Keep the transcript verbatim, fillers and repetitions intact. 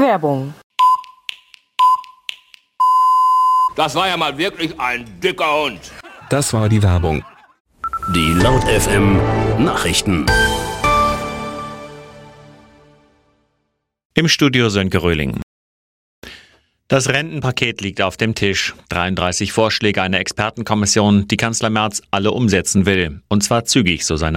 Werbung. Das war ja mal wirklich ein dicker Hund. Das war die Werbung. Die Laut F M Nachrichten. Im Studio Sönke Röhling. Das Rentenpaket liegt auf dem Tisch. dreiunddreißig Vorschläge einer Expertenkommission, die Kanzler Merz alle umsetzen will. Und zwar zügig, so seine